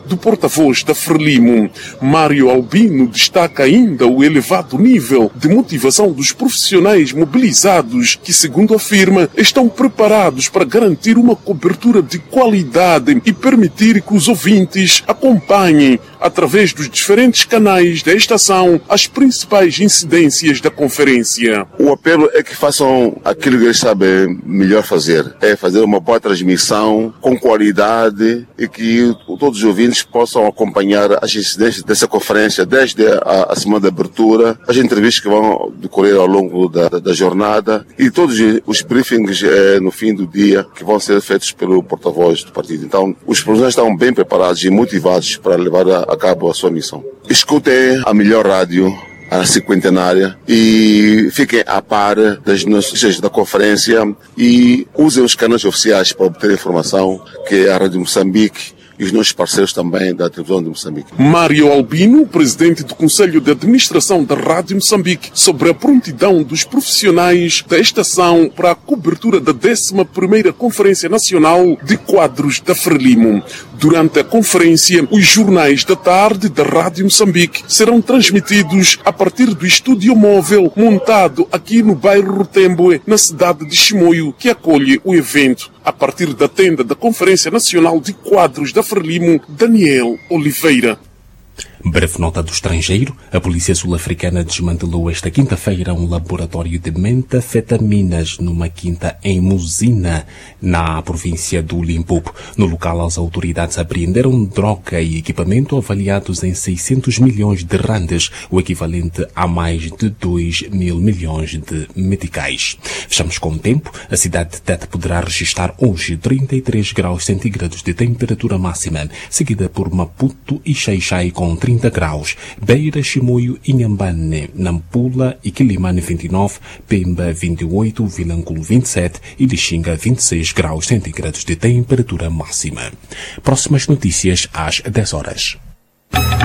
do porta-voz da Frelimo. Mário Albino destaca ainda o elevado nível de motivação dos profissionais mobilizados que, segundo afirma, estão preparados para garantir uma cobertura de qualidade e permitir que os ouvintes acompanhem, através dos diferentes canais da estação, as principais incidências da conferência. O apelo é que façam aquilo que eles sabem melhor fazer. É fazer uma boa transmissão com qualidade e que todos os ouvintes possam acompanhar as incidências dessa conferência, desde a semana de abertura, as entrevistas que vão decorrer ao longo da jornada e todos os briefings no fim do dia que vão ser feitos pelo porta-voz do partido. Então, os profissionais estão bem preparados e motivados para levar a cabo a sua missão. Escutem a melhor rádio, a cinquentenária, e fiquem a par das notícias da conferência e usem os canais oficiais para obter informação, que é a Rádio Moçambique e os nossos parceiros também da televisão de Moçambique. Mário Albino, presidente do Conselho de Administração da Rádio Moçambique, sobre a prontidão dos profissionais da estação para a cobertura da 11ª Conferência Nacional de Quadros da Frelimo. Durante a conferência, os jornais da tarde da Rádio Moçambique serão transmitidos a partir do estúdio móvel montado aqui no bairro Rotembue, na cidade de Chimoio, que acolhe o evento. A partir da tenda da Conferência Nacional de Quadros da Frelimo, Daniel Oliveira. Breve nota do estrangeiro. A polícia sul-africana desmantelou esta quinta-feira um laboratório de metafetaminas numa quinta em Musina, na província do Limpopo. No local, as autoridades apreenderam droga e equipamento avaliados em 600 milhões de randes, o equivalente a mais de 2 mil milhões de meticais. Fechamos com o tempo. A cidade de Tete poderá registrar hoje 33 graus centígrados de temperatura máxima, seguida por Maputo e Xai-Xai com 30 graus, Beira, Chimoio, Inhambane, Nampula e Quilimane 29, Pemba 28, Vilanculo 27 e Lixinga 26 graus centígrados de temperatura máxima. Próximas notícias às 10 horas.